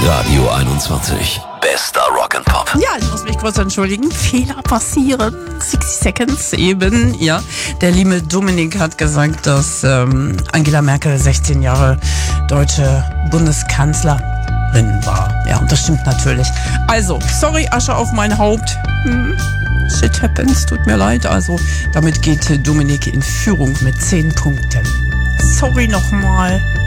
Radio 21. Bester Rock'n'Pop. Ja, ich muss mich kurz entschuldigen. Fehler passieren. 60 Seconds eben, ja. Der liebe Dominik hat gesagt, dass Angela Merkel 16 Jahre deutsche Bundeskanzlerin war. Ja, und das stimmt natürlich. Also, sorry, Asche auf mein Haupt. Shit happens, tut mir leid. Also, damit geht Dominik in Führung mit 10 Punkten. Sorry nochmal.